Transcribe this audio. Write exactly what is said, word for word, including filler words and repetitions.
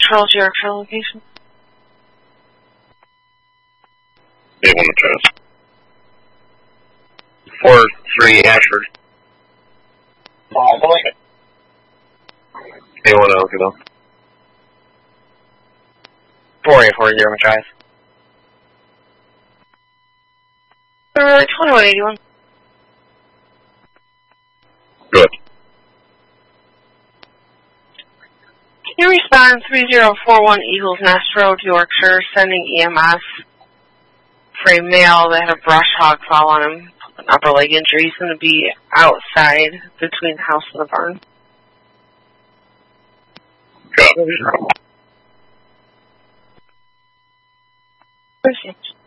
patrol to your actual location. They want to test. Four, three, Ashford. Oh, I believe it. They want to look it up. Four eight four zero, drive. Uh, twenty-one eighty-one. Good. Can you respond three zero four one Eagles Nest Road, Yorkshire, sending E M S for a male that had a brush hog fall on him, an upper leg injury. He's going to be outside between the house and the barn. Got it. Appreciate you.